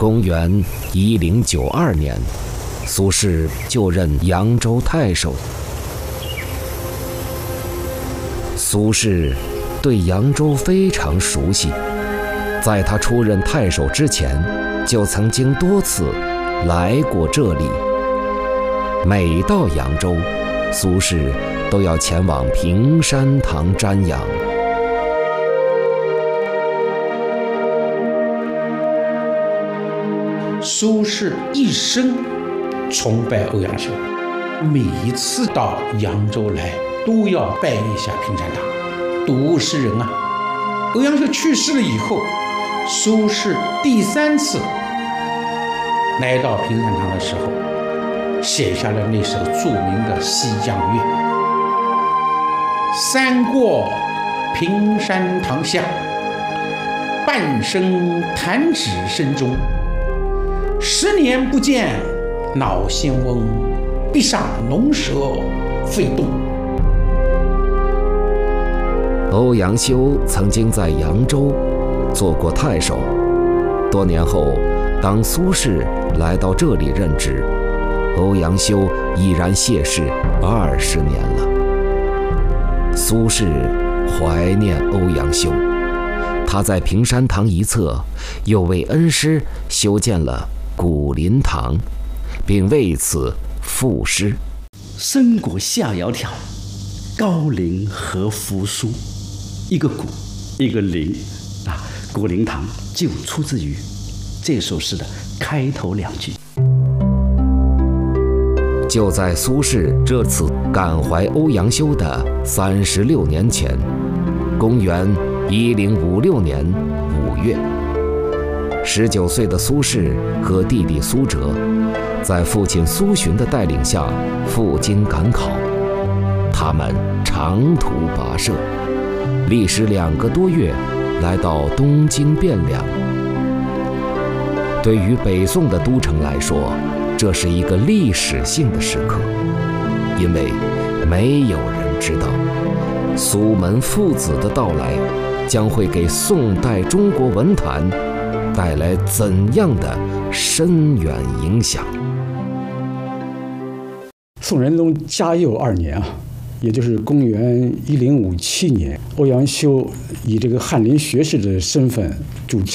公元1092年，苏轼就任扬州太守。苏轼对扬州非常熟悉，在他出任太守之前，就曾经多次来过这里。每到扬州，苏轼都要前往平山堂瞻仰。 苏轼一生崇拜欧阳修，每一次到扬州来都要拜一下平山堂。读诗人啊，欧阳修去世了以后，苏轼第3次来到平山堂的时候，写下了那首著名的《西江月》：三过平山堂下，半生弹指声中。10年不见老仙翁，闭上龙蛇飞动。 欧阳修曾经在扬州做过太守，多年后，当苏轼来到这里任职，欧阳修已然谢世20年了。苏轼怀念欧阳修，他在平山堂一侧又为恩师修建了古林堂，并为此赋诗： 深谷下窈窕，高陵和扶疏。一个谷，一个陵啊，古林堂就出自于这首诗的开头2句。 就在苏轼这次感怀欧阳修的36年前，公元1056年5月，19岁的苏轼和弟弟苏辙，在父亲苏洵的带领下赴京赶考。他们长途跋涉，历时2个多月，来到东京汴梁。对于北宋的都城来说，这是一个历史性的时刻，因为没有人知道苏门父子的到来将会给宋代中国文坛带来怎样的深远影响。 宋仁宗嘉佑2年啊，也就是公元1057年，欧阳修以这个翰林学士的身份主持